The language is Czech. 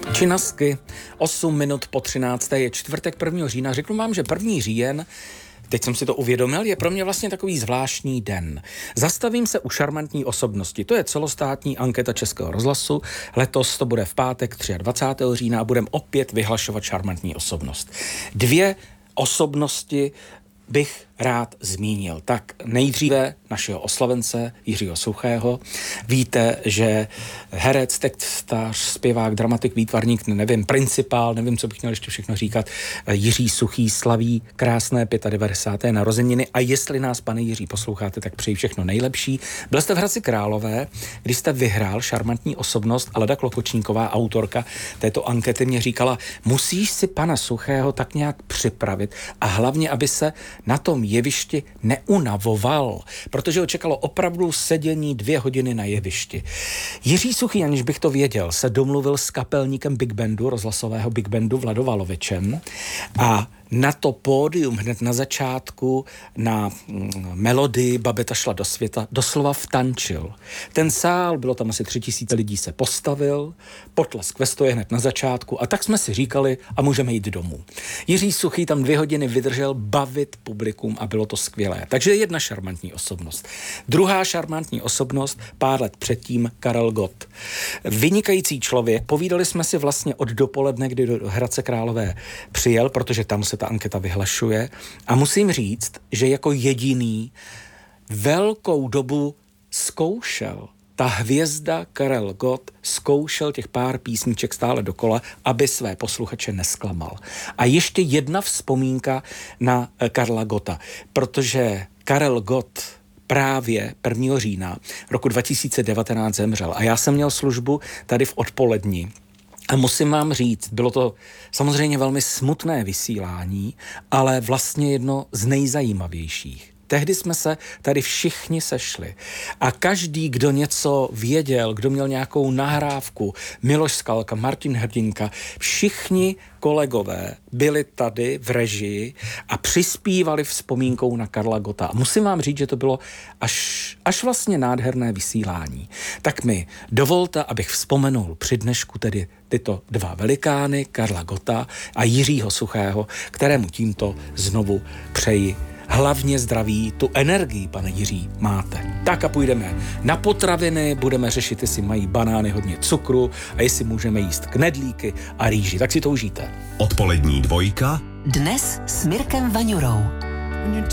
Činasky, 8 minut po 13. je čtvrtek 1. října. Řeknu vám, že 1. říjen, teď jsem si to uvědomil, je pro mě vlastně takový zvláštní den. Zastavím se u šarmantní osobnosti. To je celostátní anketa Českého rozhlasu. Letos to bude v pátek 23. října a budeme opět vyhlašovat šarmantní osobnost. 2 osobnosti bych rád zmínil. Tak nejdříve našeho oslavence Jiřího Suchého. Víte, že herec, textař, zpěvák, dramatik, výtvarník, nevím, principál, nevím, co bych měl ještě všechno říkat, Jiří Suchý slaví krásné 95. narozeniny a jestli nás, pane Jiří, posloucháte, tak přeji všechno nejlepší. Byl jste v Hradci Králové, když jste vyhrál šarmantní osobnost a Leda Klopočníková, autorka této ankety, mě říkala, musíš si pana Suchého tak nějak připravit a hlavně, aby se na tom jevišti neunavoval, protože ho čekalo opravdu sedění 2 hodiny na jevišti. Jiří Suchý, aniž bych to věděl, se domluvil s kapelníkem Big Bandu, rozhlasového Big Bandu Vladou Valovičem a na to pódium hned na začátku na melodii Babeta šla do světa doslova vtančil. Ten sál, bylo tam asi 3000 lidí, se postavil, potlesk ve stoje hned na začátku a tak jsme si říkali a můžeme jít domů. Jiří Suchý tam 2 hodiny vydržel bavit publikum a bylo to skvělé. Takže jedna šarmantní osobnost. Druhá šarmantní osobnost, pár let předtím, Karel Gott. Vynikající člověk, povídali jsme si vlastně od dopoledne, kdy do Hradce Králové přijel, protože tam se ta anketa vyhlašuje a musím říct, že jako jediný velkou dobu zkoušel, ta hvězda Karel Gott zkoušel těch pár písniček stále dokola, aby své posluchače nesklamal. A ještě jedna vzpomínka na Karla Gotta, protože Karel Gott právě 1. října roku 2019 zemřel a já jsem měl službu tady v odpolední. A musím vám říct, bylo to samozřejmě velmi smutné vysílání, ale vlastně jedno z nejzajímavějších. Tehdy jsme se tady všichni sešli a každý, kdo něco věděl, kdo měl nějakou nahrávku, Miloš Skalka, Martin Hrdinka, všichni kolegové byli tady v režii a přispívali vzpomínkou na Karla Gotta. A musím vám říct, že to bylo až vlastně nádherné vysílání. Tak mi dovolte, abych vzpomenul při dnešku tedy tyto 2 velikány, Karla Gotta a Jiřího Suchého, kterému tímto znovu přeji hlavně zdraví, tu energii, pane Jiří, máte. Tak a půjdeme na potraviny, budeme řešit, jestli mají banány hodně cukru a jestli můžeme jíst knedlíky a rýži. Tak si to užijte. Odpolední dvojka. Dnes s Mirkem Vaňurou.